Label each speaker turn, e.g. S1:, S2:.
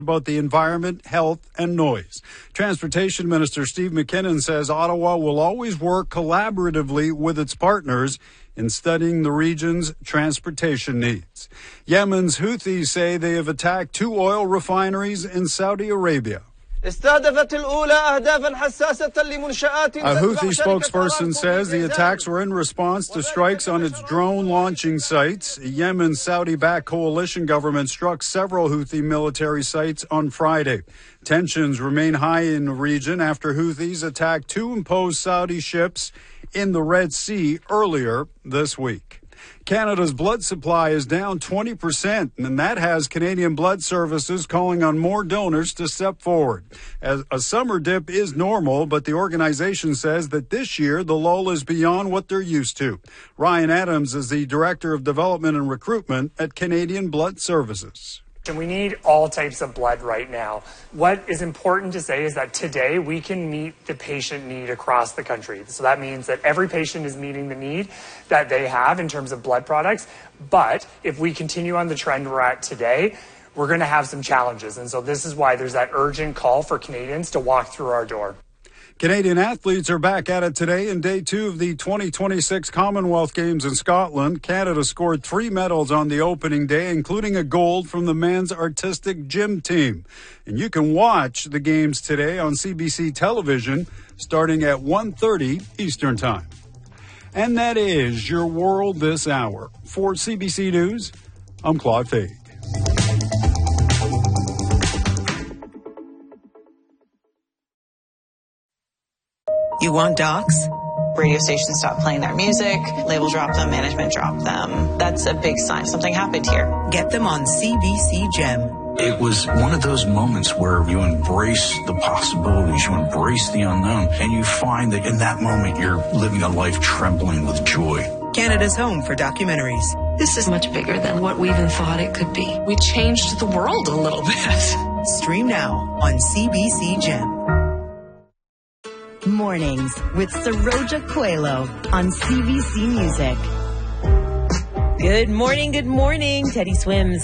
S1: about the environment, health, and noise. Transportation Minister Steve McKinnon says Ottawa will always work collaboratively with its partners in studying the region's transportation needs. Yemen's Houthis say they have attacked 2 oil refineries in Saudi Arabia. A Houthi spokesperson says the attacks were in response to strikes on its drone launching sites. Yemen's Saudi-backed coalition government struck several Houthi military sites on Friday. Tensions remain high in the region after Houthis attacked 2 imposed Saudi ships in the Red Sea earlier this week. Canada's blood supply is down 20%, and that has Canadian Blood Services calling on more donors to step forward. As a summer dip is normal, but the organization says that this year the lull is beyond what they're used to. Ryan Adams is the Director of Development and Recruitment at Canadian Blood Services.
S2: And we need all types of blood right now. What is important to say is that today we can meet the patient need across the country. So that means that every patient is meeting the need that they have in terms of blood products. But if we continue on the trend we're at today, we're going to have some challenges. And so this is why there's that urgent call for Canadians to walk through our door.
S1: Canadian athletes are back at it today in day 2 of the 2026 Commonwealth Games in Scotland. Canada scored 3 medals on the opening day, including a gold from the men's artistic gym team. And you can watch the games today on CBC television starting at 1:30 Eastern Time. And that is your world this hour. For CBC News, I'm Claude Fade.
S3: You want docs? Radio stations stop playing their music, label drop them, management drop them. That's a big sign something happened here.
S4: Get them on CBC Gem.
S5: It was one of those moments where you embrace the possibilities, you embrace the unknown, and you find that in that moment you're living a life trembling with joy.
S4: Canada's home for documentaries.
S6: This is much bigger than what we even thought it could be. We changed the world a little bit.
S4: Stream now on CBC Gem.
S7: Mornings with Saroja Coelho on CBC Music.
S8: Good morning. Teddy Swims